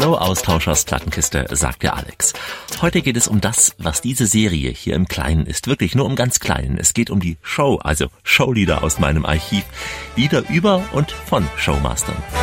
Hallo Austauschers Plattenkiste, sagt der Alex. Heute geht es um das, was diese Serie hier im Kleinen ist. Wirklich nur um ganz Kleinen. Es geht um die Show, also Showlieder aus meinem Archiv. Lieder über und von Showmastern.